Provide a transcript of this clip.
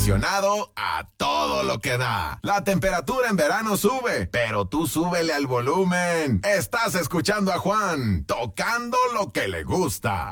acondicionado a todo lo que da. La temperatura en verano sube, pero tú súbele al volumen. Estás escuchando a Juan, tocando lo que le gusta.